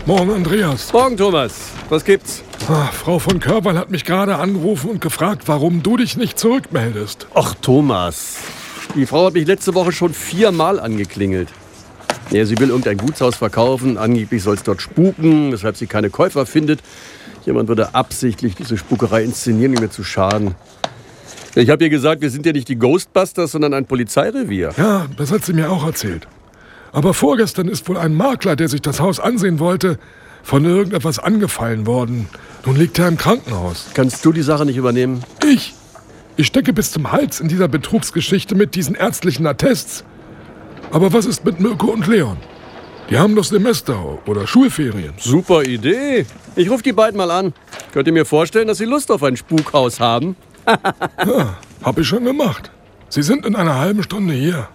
Morgen, Andreas. Morgen, Thomas. Was gibt's? Frau von Körwall hat mich gerade angerufen und gefragt, warum du dich nicht zurückmeldest. Ach, Thomas. Die Frau hat mich letzte Woche schon 4-mal angeklingelt. Ja, sie will irgendein Gutshaus verkaufen. Angeblich soll es dort spuken, weshalb sie keine Käufer findet. Jemand würde absichtlich diese Spukerei inszenieren, um mir zu schaden. Ich habe ihr gesagt, wir sind ja nicht die Ghostbusters, sondern ein Polizeirevier. Ja, das hat sie mir auch erzählt. Aber vorgestern ist wohl ein Makler, der sich das Haus ansehen wollte, von irgendetwas angefallen worden. Nun liegt er im Krankenhaus. Kannst du die Sache nicht übernehmen? Ich stecke bis zum Hals in dieser Betrugsgeschichte mit diesen ärztlichen Attests. Aber was ist mit Mirko und Leon? Die haben doch Semester oder Schulferien. Super Idee. Ich rufe die beiden mal an. Könnt ihr mir vorstellen, dass sie Lust auf ein Spukhaus haben? Ja, hab ich schon gemacht. Sie sind in einer halben Stunde hier.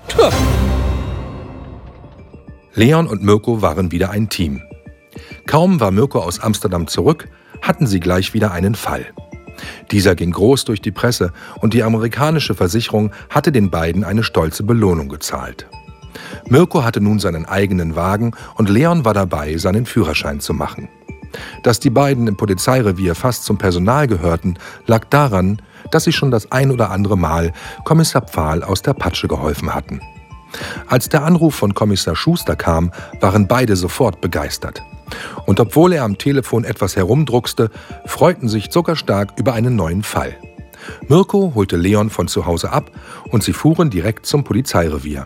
Leon und Mirko waren wieder ein Team. Kaum war Mirko aus Amsterdam zurück, hatten sie gleich wieder einen Fall. Dieser ging groß durch die Presse und die amerikanische Versicherung hatte den beiden eine stolze Belohnung gezahlt. Mirko hatte nun seinen eigenen Wagen und Leon war dabei, seinen Führerschein zu machen. Dass die beiden im Polizeirevier fast zum Personal gehörten, lag daran, dass sie schon das ein oder andere Mal Kommissar Pfahl aus der Patsche geholfen hatten. Als der Anruf von Kommissar Schuster kam, waren beide sofort begeistert. Und obwohl er am Telefon etwas herumdruckste, freuten sich zuckerstark über einen neuen Fall. Mirko holte Leon von zu Hause ab und sie fuhren direkt zum Polizeirevier.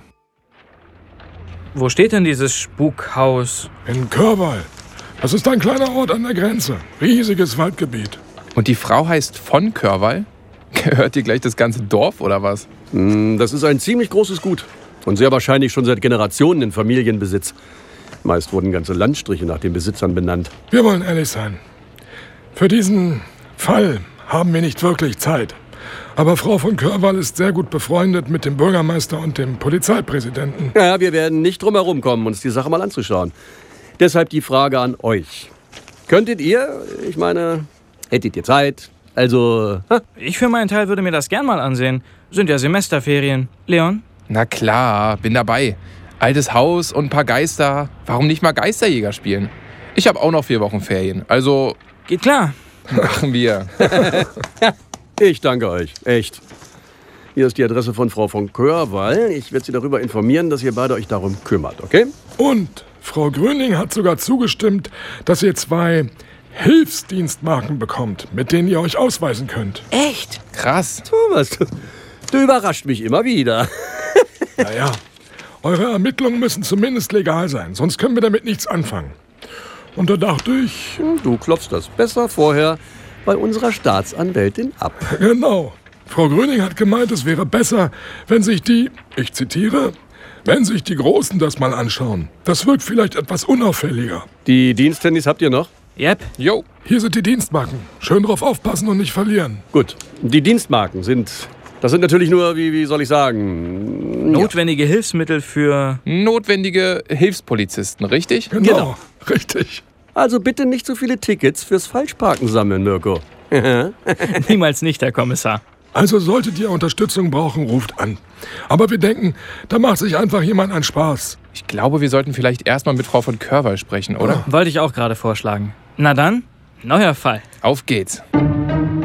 Wo steht denn dieses Spukhaus? In Körwall. Das ist ein kleiner Ort an der Grenze. Riesiges Waldgebiet. Und die Frau heißt von Körwall? Gehört dir gleich das ganze Dorf oder was? Das ist ein ziemlich großes Gut. Und sehr wahrscheinlich schon seit Generationen in Familienbesitz. Meist wurden ganze Landstriche nach den Besitzern benannt. Wir wollen ehrlich sein. Für diesen Fall haben wir nicht wirklich Zeit. Aber Frau von Körwall ist sehr gut befreundet mit dem Bürgermeister und dem Polizeipräsidenten. Ja, wir werden nicht drum herum kommen, uns die Sache mal anzuschauen. Deshalb die Frage an euch. Könntet ihr, hättet ihr Zeit? Also, Ich für meinen Teil würde mir das gern mal ansehen. Sind ja Semesterferien. Leon? Na klar, bin dabei. Altes Haus und ein paar Geister. Warum nicht mal Geisterjäger spielen? Ich habe auch noch 4 Wochen Ferien. Also, Geht klar. machen wir. Ich danke euch. Echt. Hier ist die Adresse von Frau von Körwall. Ich werde Sie darüber informieren, dass ihr beide euch darum kümmert, okay? Und Frau Gröning hat sogar zugestimmt, dass ihr 2 Hilfsdienstmarken bekommt, mit denen ihr euch ausweisen könnt. Echt? Krass. Thomas, du überrascht mich immer wieder. Naja, eure Ermittlungen müssen zumindest legal sein, sonst können wir damit nichts anfangen. Und da dachte ich... Du klopfst das besser vorher bei unserer Staatsanwältin ab. Genau. Frau Gröning hat gemeint, es wäre besser, wenn sich die, ich zitiere, wenn sich die Großen das mal anschauen. Das wirkt vielleicht etwas unauffälliger. Die Diensthandys habt ihr noch? Yep. Jo. Hier sind die Dienstmarken. Schön drauf aufpassen und nicht verlieren. Gut. Die Dienstmarken sind natürlich nur, wie soll ich sagen... Notwendige Hilfsmittel für... Notwendige Hilfspolizisten, richtig? Genau. Richtig. Also bitte nicht so viele Tickets fürs Falschparken sammeln, Mirko. Niemals nicht, Herr Kommissar. Also solltet ihr Unterstützung brauchen, ruft an. Aber wir denken, da macht sich einfach jemand einen Spaß. Ich glaube, wir sollten vielleicht erstmal mit Frau von Körwall sprechen, oder? Wollte ich auch gerade vorschlagen. Na dann, neuer Fall. Auf geht's.